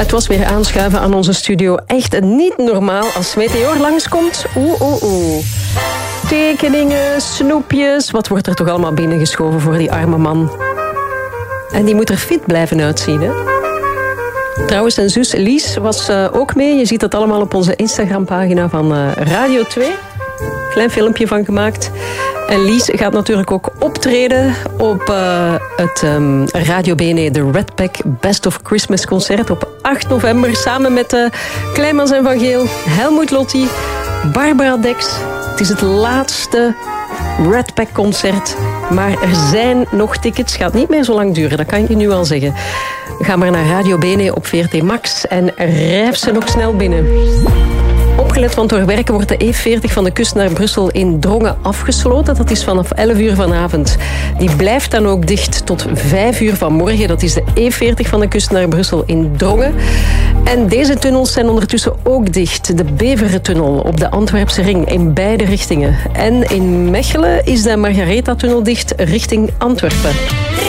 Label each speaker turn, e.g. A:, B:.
A: Het was weer aanschuiven aan onze studio. Echt niet normaal als Meteor langskomt. Oeh. Tekeningen, snoepjes. Wat wordt er toch allemaal binnengeschoven voor die arme man? En die moet er fit blijven uitzien, hè? Trouwens, zijn zus Lies was ook mee. Je ziet dat allemaal op onze Instagram-pagina van Radio 2. Klein filmpje van gemaakt. En Lies gaat natuurlijk ook optreden op het Radio Bene de Red Pack Best of Christmas concert op 8 november. Samen met Kleimans en Van Geel, Helmoet Lotti, Barbara Dex. Het is het laatste Red Pack concert. Maar er zijn nog tickets. Het gaat niet meer zo lang duren, dat kan ik je nu al zeggen. Ga maar naar Radio Bene op VRT Max en rijf ze nog snel binnen. Opgelet, want door werken wordt de E40 van de kust naar Brussel in Drongen afgesloten. Dat is vanaf 11 uur vanavond. Die blijft dan ook dicht tot 5 uur vanmorgen. Dat is de E40 van de kust naar Brussel in Drongen. En deze tunnels zijn ondertussen ook dicht. De Beverentunnel op de Antwerpse ring in beide richtingen. En in Mechelen is de Margaretha-tunnel dicht richting Antwerpen.